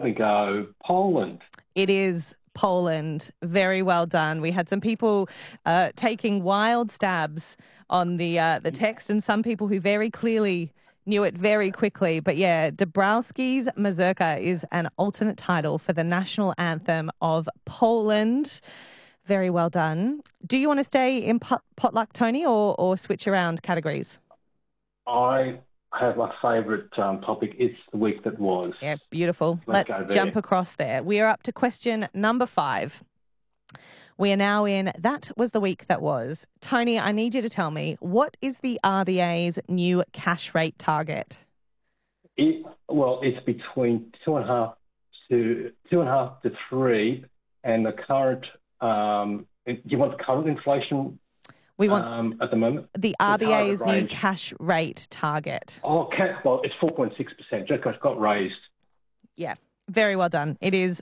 definitely go Poland. It is Poland. Very well done. We had some people taking wild stabs on the text, and some people who very clearly knew it very quickly. But yeah, Dabrowski's Mazurka is an alternate title for the national anthem of Poland. Very well done. Do you want to stay in potluck, Tony, or switch around categories? I have my favourite topic. It's the week that was. Yeah, beautiful. Let's Let's jump across there. We are up to question number 5. We are now in That Was the Week That Was. Tony, I need you to tell me, what is the RBA's new cash rate target? It's between 2.5 to 3, and the current. Do you want the current inflation? We want at the moment the RBA's new cash rate target. Oh, it's 4.6%. Just got raised. Yeah, very well done. It is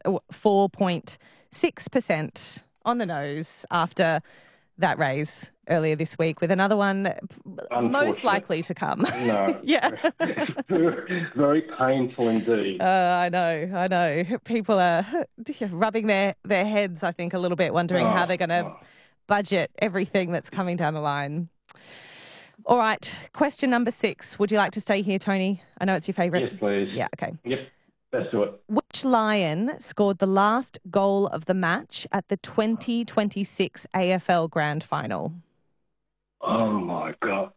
4.6% on the nose after that raise earlier this week, with another one most likely to come. No. Yeah. Very, very painful indeed. I know. People are rubbing their heads, I think, a little bit, wondering how they're going to budget everything that's coming down the line. All right, question number 6. Would you like to stay here, Tony? I know it's your favourite. Yes, please. Yeah, okay. Yep, let's do it. Which Lion scored the last goal of the match at the 2026 AFL Grand Final? Oh, my God.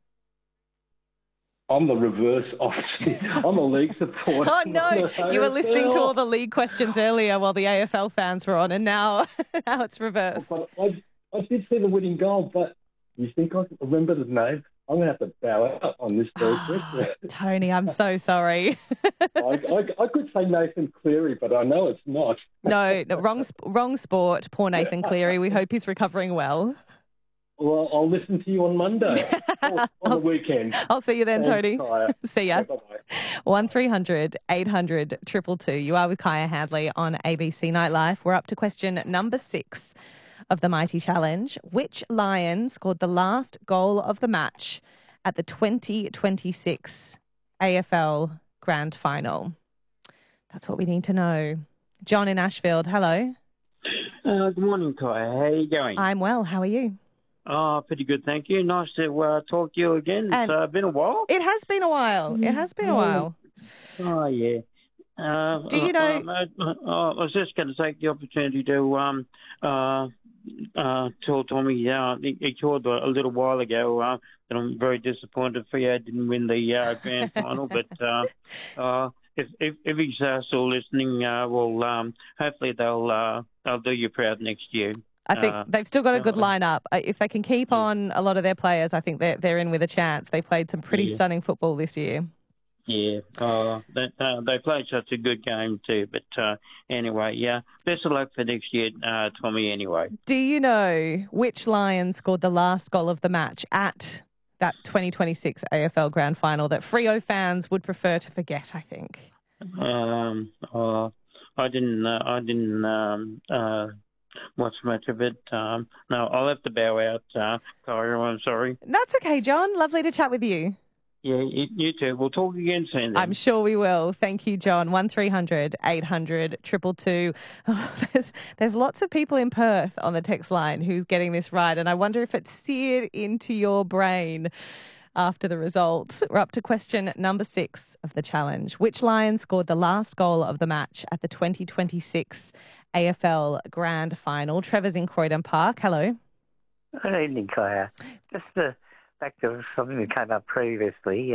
I'm the reverse of I'm a league supporter. Oh, no. You were listening to all the league questions earlier while the AFL fans were on, and now it's reversed. I did see the winning goal, but you think I can remember the name? I'm going to have to bow out on this third question. Tony, I'm so sorry. I could say Nathan Cleary, but I know it's not. No, wrong sport. Poor Nathan Cleary. We hope he's recovering well. Well, I'll listen to you on Monday, on the weekend. I'll see you then, Thanks, Tony. Kaya. See ya. Bye-bye. 1300 800 222. You are with Kaya Hadley on ABC Nightlife. We're up to question number 6 of the Mighty Challenge. Which Lion scored the last goal of the match at the 2026 AFL Grand Final? That's what we need to know. John in Ashfield, hello. Good morning, Kaya. How are you going? I'm well. How are you? Oh, pretty good, thank you. Nice to talk to you again. It's been a while. It has been a while. Oh, yeah. Do you know... I was just going to take the opportunity to tell Tommy he called a little while ago that I'm very disappointed Freo didn't win the grand final, but if he's still listening, hopefully they'll do you proud next year. I think they've still got a good lineup. If they can keep on a lot of their players, I think they're in with a chance. They played some pretty stunning football this year. Yeah, they played such a good game too. But anyway, yeah, best of luck for next year, Tommy, anyway. Do you know which Lion scored the last goal of the match at that 2026 AFL Grand Final that Freo fans would prefer to forget, I think? I didn't watch much of it. No, I'll have to bow out, Kaya. I'm sorry. That's okay, John. Lovely to chat with you. Yeah, you too. We'll talk again soon. Then. I'm sure we will. Thank you, John. 1300 800 222. Oh, there's lots of people in Perth on the text line who's getting this right, and I wonder if it's seared into your brain after the result. We're up to question number 6 of the challenge. Which Lion scored the last goal of the match at the 2026 AFL Grand Final? Trevor's in Croydon Park. Hello. Good evening, Kaya. Just back to something that came up previously,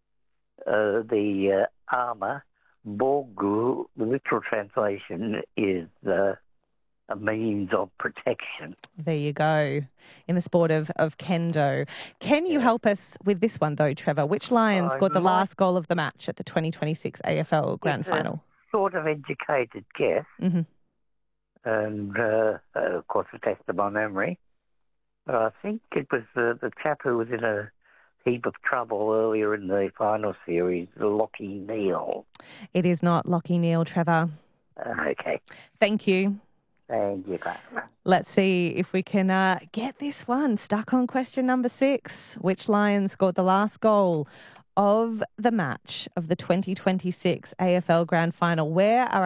the armour, Borgu, the literal translation is a means of protection. There you go, in the sport of kendo. Can you help us with this one, though, Trevor? Which Lion scored the last goal of the match at the 2026 AFL Grand Final? Sort of educated guess, and of course, a test of my memory. But I think it was the chap who was in a heap of trouble earlier in the final series, Lachie Neale. It is not Lachie Neale, Trevor. Okay. Thank you. Thank you, Kaya. Let's see if we can get this one. Stuck on question number 6. Which Lion scored the last goal of the match of the 2026 AFL Grand Final? Where are